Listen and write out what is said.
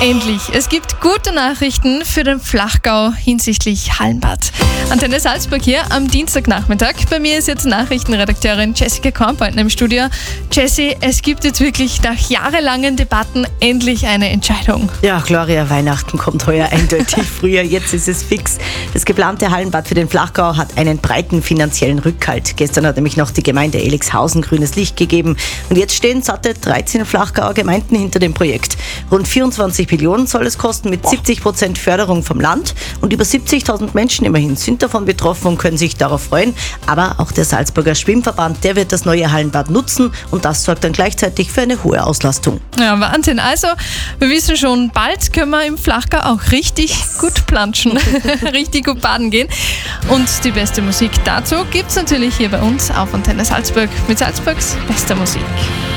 Endlich, es gibt gute Nachrichten für den Flachgau hinsichtlich Hallenbad. Antenne Salzburg hier am Dienstagnachmittag. Bei mir ist jetzt Nachrichtenredakteurin Jessica Kornbeutner im Studio. Jessie, es gibt jetzt wirklich nach jahrelangen Debatten endlich eine Entscheidung. Ja, Gloria, Weihnachten kommt heuer eindeutig früher. Jetzt ist es fix. Das geplante Hallenbad für den Flachgau hat einen breiten finanziellen Rückhalt. Gestern hat nämlich noch die Gemeinde Elixhausen grünes Licht gegeben. Und jetzt stehen satte 13 Flachgauer Gemeinden hinter dem Projekt. Rund 24 Millionen soll es kosten mit 70% Förderung vom Land. Und über 70.000 Menschen immerhin sind davon betroffen und können sich darauf freuen. Aber auch der Salzburger Schwimmverband, der wird das neue Hallenbad nutzen. Und das sorgt dann gleichzeitig für eine hohe Auslastung. Ja, Wahnsinn. Also, wir wissen schon, bald können wir im Flachgau auch richtig gut planschen, richtig gut baden gehen. Und die beste Musik dazu gibt es natürlich hier bei uns auf Antenne Salzburg mit Salzburgs bester Musik.